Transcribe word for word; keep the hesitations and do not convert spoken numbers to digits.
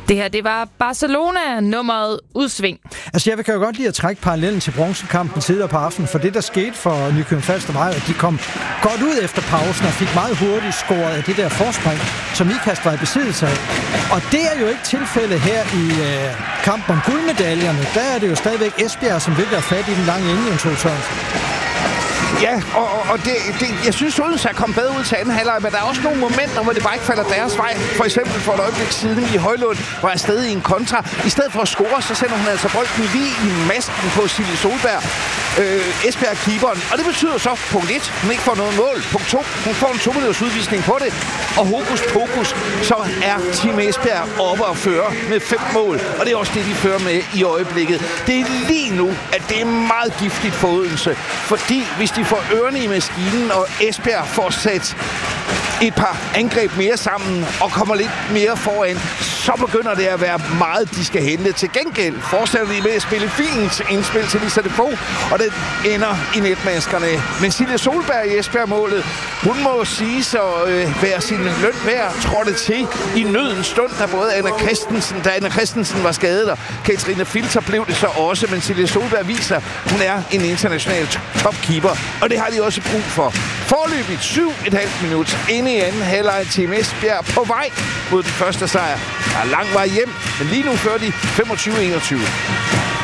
Det her, det var Barcelona-nummeret Udsving. Altså, jeg kan jo godt lide at trække parallellen til bronzekampen tidligere på aftenen, for det, der skete for Nykøbing Falster, var, at de kom godt ud efter pausen og fik meget hurtigt scoret af det der forspring, som Ikast var i besiddelse af. Og det er jo ikke tilfældet her i øh, kampen om guldmedaljerne. Der er det jo stadigvæk Esbjerg, som vil være fat i den lange ende, Jens Ole Sørensen. Ja, og, og det, det, jeg synes, Odense er kommet bedre ud til anden halvleg, men der er også nogle momenter, hvor det bare ikke falder deres vej. For eksempel for et øjeblik siden i Højlund, hvor jeg stadig i en kontra. I stedet for at score, så sender hun altså bolden lige i masken på Silje Solberg, øh, Esbjerg-keeperen. Og det betyder så, punkt et, hun ikke får noget mål. Punkt to, hun får en to-minutters udvisning på det. Og hokus pokus, så er Team Esbjerg oppe og fører med fem mål. Og det er også det, de fører med i øjeblikket. Det er lige nu, at det er meget giftigt for Odense. Fordi hvis de får ørerne i maskinen, og Esbjerg får sat et par angreb mere sammen og kommer lidt mere foran, så begynder det at være meget, de skal hente. Til gengæld fortsætter de med at spille fint indspil til Lisa Depot, og det ender i netmaskerne. Men Silje Solberg i Esbjerg-målet, hun må sige så øh, være sin løn værd, trådte til i nødens stund, da både Anna Christensen, da Anna Christensen var skadet, og Katrine Filter blev det så også, men Silje Solberg viser, hun er en international topkeeper, og det har de også brug for. Forløbigt syv et halvt minut inde i anden halvleg til Esbjerg på vej mod den første sejr. Der er lang vej hjem, men lige nu fører de femogtyve enogtyve.